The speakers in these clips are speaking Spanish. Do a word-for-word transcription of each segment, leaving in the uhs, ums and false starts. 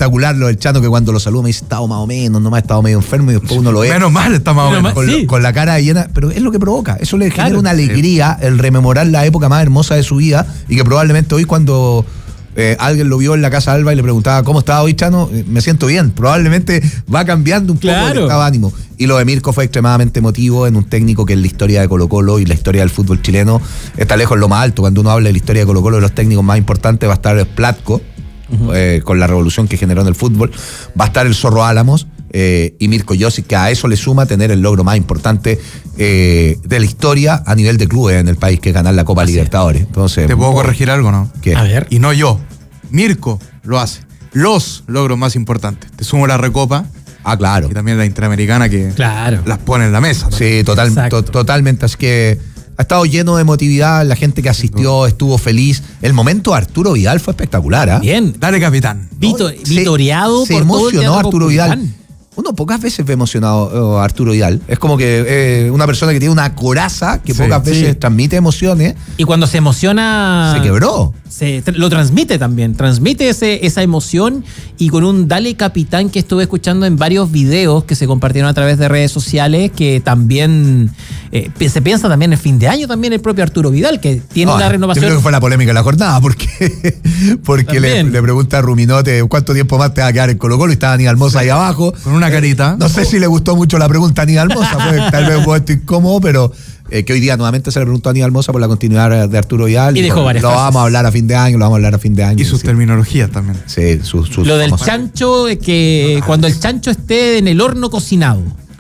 espectacular lo del Chano, que cuando lo saluda me dice, estado más o menos, nomás he estado medio enfermo, y después uno lo ve. Menos mal, está más o menos. Con, Sí. con la cara llena, pero es lo que provoca. Eso le genera Claro. una alegría, el rememorar la época más hermosa de su vida, y que probablemente hoy cuando eh, alguien lo vio en la Casa Alba y le preguntaba, ¿cómo estaba hoy, Chano? Eh, me siento bien. Probablemente va cambiando un Claro. poco el estado de ánimo. Y lo de Mirko fue extremadamente emotivo en un técnico que en la historia de Colo-Colo y la historia del fútbol chileno está lejos en lo más alto. Cuando uno habla de la historia de Colo-Colo, de los técnicos más importantes va a estar Platco, uh-huh. eh, con la revolución que generó en el fútbol. Va a estar el Zorro Álamos, Eh, y Mirko Josic, que a eso le suma tener el logro más importante eh, de la historia a nivel de clubes en el país, que es ganar la Copa Así Libertadores. Entonces, ¿te puedo corregir algo, no? ¿Qué? A ver. Y no yo. Mirko lo hace. Los logros más importantes. Te sumo la Recopa. Ah, claro. Y también la Interamericana, que Claro. las pone en la mesa. ¿no? Sí, total, to, totalmente. Así que ha estado lleno de emotividad. La gente que asistió estuvo feliz. El momento de Arturo Vidal fue espectacular. ¿eh? Bien. Dale, capitán. Vito, Se- vitoreado se por todo el emocionó teatro Arturo Vidal. Caupolicán. Uno pocas veces ve emocionado a Arturo Vidal. Es como que eh, una persona que tiene una coraza que Sí, pocas veces sí. transmite emociones. Y cuando se emociona... Se quebró. Se, tr- lo transmite también, transmite ese, esa emoción, y con un Dale Capitán que estuve escuchando en varios videos que se compartieron a través de redes sociales, que también eh, pi- se piensa también en fin de año, también el propio Arturo Vidal, que tiene Ah, una Yo renovación. creo que fue la polémica de la jornada, porque, porque le, También. le pregunta a Ruminote cuánto tiempo más te va a quedar en Colo-Colo, y estaba Aníbal Mosa ahí abajo. Con una carita. No sé si le gustó mucho la pregunta a Aníbal Mosa, fue tal vez un momento incómodo, pero eh, que hoy día nuevamente se le preguntó a Aníbal Mosa por la continuidad de Arturo Vidal. Y dejó bueno, varias Lo frases. vamos a hablar a fin de año, lo vamos a hablar a fin de año. Y sus sí. terminologías también. Sí, sus, sus Lo del famosas- chancho, eh, que cuando el chancho esté en el horno cocinado.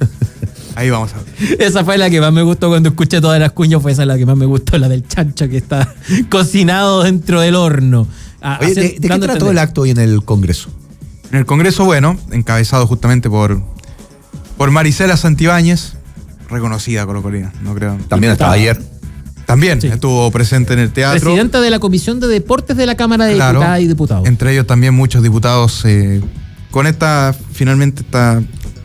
Ahí vamos a ver. Esa fue la que más me gustó cuando escuché todas las cuñas, fue esa la que más me gustó, la del chancho que está cocinado dentro del horno. Ah, Oye, hacer- ¿de, de qué dando a trató el entender. acto hoy en el Congreso? En el Congreso, bueno, encabezado justamente por, por Marisela Santibáñez, reconocida colocolina, no creo. También estaba ayer. También Sí. estuvo presente en el teatro. Presidenta de la Comisión de Deportes de la Cámara de Claro. Diputadas y Diputados. Entre ellos también muchos diputados eh, con esta, finalmente, esta,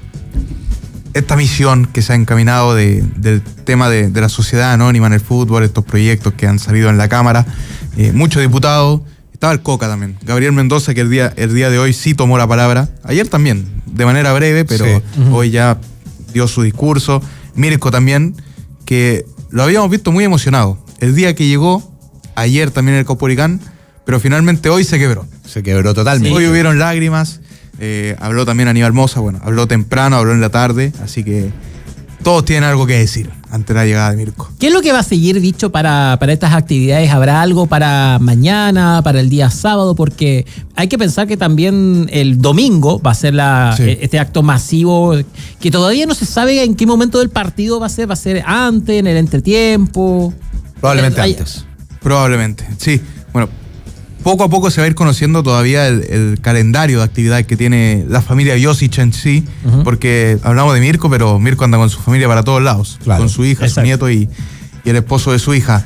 esta misión que se ha encaminado de, del tema de, de la sociedad anónima en el fútbol, estos proyectos que han salido en la Cámara. Eh, muchos diputados. Estaba el Coca también. Gabriel Mendoza, que el día, el día de hoy sí tomó la palabra. Ayer también, de manera breve, pero Sí. Ujú. hoy ya dio su discurso. Mirko también, que lo habíamos visto muy emocionado. El día que llegó, ayer también en el Caupolicán, pero finalmente hoy se quebró. Se quebró totalmente. Hoy hubieron lágrimas. Eh, habló también Aníbal Mosa, bueno, habló temprano, habló en la tarde, así que todos tienen algo que decir ante la llegada de Mirko. ¿Qué es lo que va a seguir, Bicho, para, para estas actividades? ¿Habrá algo para mañana, para el día sábado? Porque hay que pensar que también el domingo va a ser la, Sí. este acto masivo, que todavía no se sabe en qué momento del partido va a ser. ¿Va a ser antes, en el entretiempo? Probablemente Hay- antes. Probablemente, sí. Bueno, poco a poco se va a ir conociendo todavía el, el calendario de actividades que tiene la familia Josic en sí, Ujú. porque hablamos de Mirko, pero Mirko anda con su familia para todos lados, Claro. con su hija, Exacto. su nieto y, y el esposo de su hija.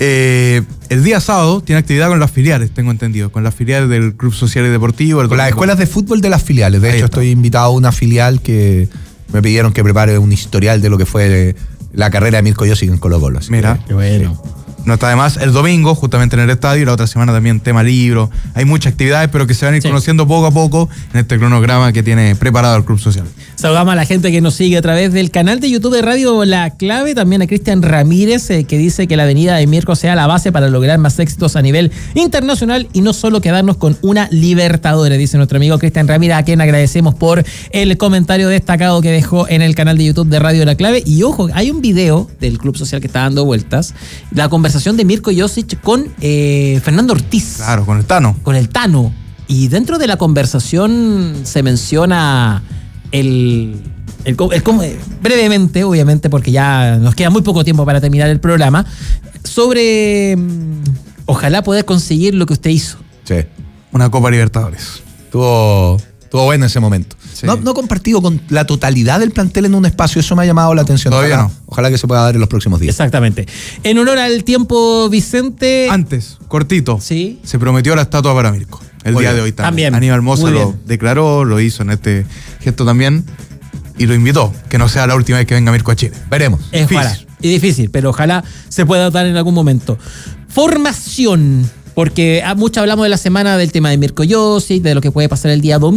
Eh, el día sábado tiene actividad con las filiales, tengo entendido, con las filiales del Club Social y Deportivo. el Con las Club- escuelas de fútbol de las filiales. De Ahí hecho, está. estoy invitado a una filial que me pidieron que prepare un historial de lo que fue la carrera de Mirko Josic en Colo-Colo. Así Mira. que, Qué bueno. No está de más. El domingo, justamente en el estadio, y la otra semana también tema libro. Hay muchas actividades, pero que se van a ir Sí. conociendo poco a poco en este cronograma que tiene preparado el Club Social. Saludamos a la gente que nos sigue a través del canal de YouTube de Radio La Clave, también a Cristian Ramírez, eh, que dice que la avenida de Mirko sea la base para lograr más éxitos a nivel internacional y no solo quedarnos con una Libertadores, dice nuestro amigo Cristian Ramírez, a quien agradecemos por el comentario destacado que dejó en el canal de YouTube de Radio La Clave. Y ojo, hay un video del Club Social que está dando vueltas, la conversación de Mirko Josic con eh, Fernando Ortiz. Claro, con el Tano. Con el Tano. Y dentro de la conversación se menciona el, el, el- como- brevemente, obviamente, porque ya nos queda muy poco tiempo para terminar el programa, sobre mm, ojalá poder conseguir lo que usted hizo. sí. Una Copa Libertadores. Estuvo, estuvo bueno ese momento. Sí. No, no compartido con la totalidad del plantel en un espacio, eso me ha llamado la atención. Todavía ojalá, no. ojalá que se pueda dar en los próximos días. Exactamente. En honor al tiempo, Vicente. Antes, cortito, Sí. se prometió la estatua para Mirko. El Muy día bien. de hoy también. También. Aníbal Mosa Muy lo bien. declaró, lo hizo en este gesto también y lo invitó. Que no sea la última vez que venga Mirko a Chile. Veremos. Es Difícil. ojalá. Y difícil, pero ojalá se pueda dar en algún momento. Formación. Porque ah, mucho hablamos de la semana del tema de Mirko Josic, de lo que puede pasar el día domingo.